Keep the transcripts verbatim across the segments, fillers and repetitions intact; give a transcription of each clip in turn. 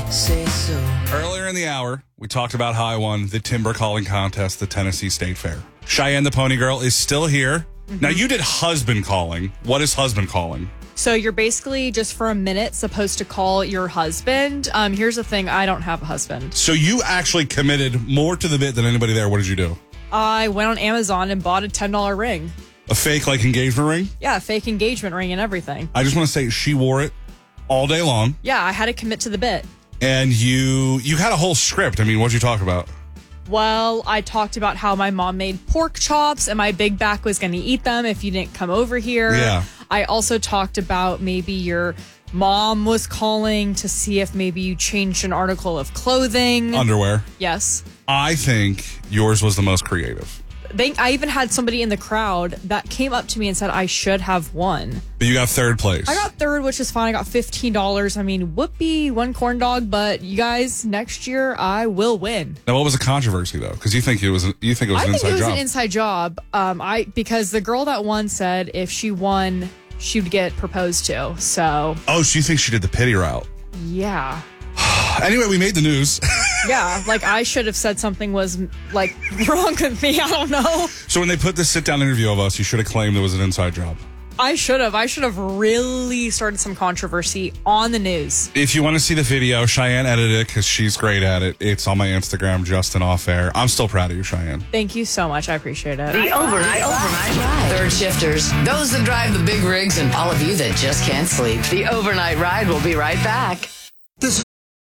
say so. Earlier in the hour, we talked about how I won the timber calling contest, the Tennessee State Fair. Cheyenne the Pony Girl is still here. Mm-hmm. Now, you did husband calling. What is husband calling? So you're basically just for a minute supposed to call your husband. Um, here's the thing. I don't have a husband. So you actually committed more to the bit than anybody there. What did you do? I went on Amazon and bought a ten dollar ring. A fake, like, engagement ring? Yeah, a fake engagement ring and everything. I just want to say she wore it all day long. Yeah, I had to commit to the bit. And you you had a whole script. I mean, what'd you talk about? Well, I talked about how my mom made pork chops and my big back was going to eat them if you didn't come over here. Yeah. I also talked about maybe your mom was calling to see if maybe you changed an article of clothing. Underwear. Yes. I think yours was the most creative. They, I even had somebody in the crowd that came up to me and said I should have won. But you got third place. I got third, which is fine. I got fifteen dollars. I mean, whoopee, one corn dog. But you guys, next year I will win. Now, what was the controversy though? Because you think it was you think it was I an think inside it was job. an inside job. Um, I because the girl that won said if she won, she would get proposed to. So. Oh, so you think she did the pity route? Yeah. Anyway, we made the news. Yeah, like I should have said something was like wrong with me. I don't know. So when they put this sit-down interview of us, you should have claimed it was an inside job. I should have. I should have really started some controversy on the news. If you want to see the video, Cheyenne edited it because she's great at it. It's on my Instagram, Justin Off Air. I'm still proud of you, Cheyenne. Thank you so much. I appreciate it. The overnight, overnight ride. Third shifters, those that drive the big rigs, and all of you that just can't sleep. The overnight ride will be right back. This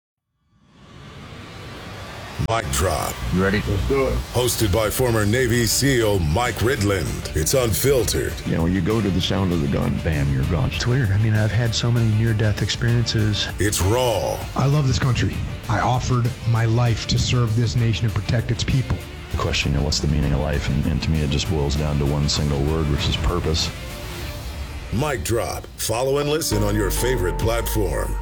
Mic Drop. You ready? Let's do it. Hosted by former Navy SEAL Mike Ridland. It's unfiltered. You know, when you go to the sound of the gun, bam, you're gone. It's weird. I mean, I've had so many near-death experiences. It's raw. I love this country. I offered my life to serve this nation and protect its people. The question, you know, what's the meaning of life? And, and to me, it just boils down to one single word, which is purpose. Mic Drop. Follow and listen on your favorite platform.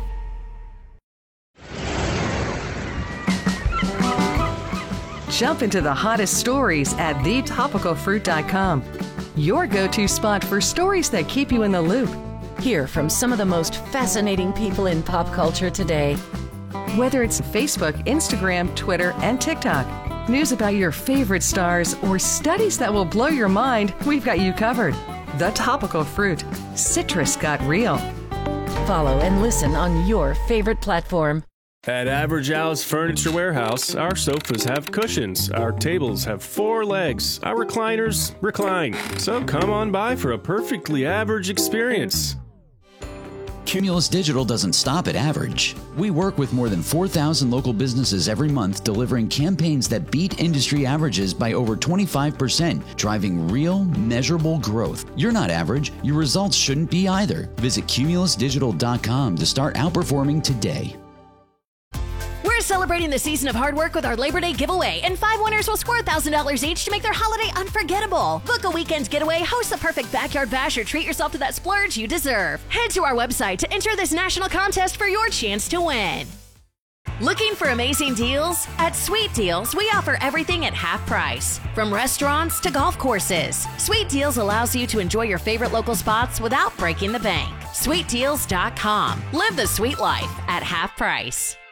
Jump into the hottest stories at the topical fruit dot com. Your go-to spot for stories that keep you in the loop. Hear from some of the most fascinating people in pop culture today. Whether it's Facebook, Instagram, Twitter, and TikTok, news about your favorite stars, or studies that will blow your mind, we've got you covered. The Topical Fruit. Citrus got real. Follow and listen on your favorite platform. At Average Al's Furniture Warehouse, our sofas have cushions, our tables have four legs, our recliners recline. So come on by for a perfectly average experience. Cumulus Digital doesn't stop at average. We work with more than four thousand local businesses every month, delivering campaigns that beat industry averages by over twenty-five percent, driving real, measurable growth. You're not average. Your results shouldn't be either. Visit cumulus digital dot com to start outperforming today. We're celebrating the season of hard work with our Labor Day giveaway, and five winners will score one thousand dollars each to make their holiday unforgettable. Book a weekend getaway, host the perfect backyard bash, or treat yourself to that splurge you deserve. Head to our website to enter this national contest for your chance to win. Looking for amazing deals? At Sweet Deals, we offer everything at half price. From restaurants to golf courses, Sweet Deals allows you to enjoy your favorite local spots without breaking the bank. sweet deals dot com. Live the sweet life at half price.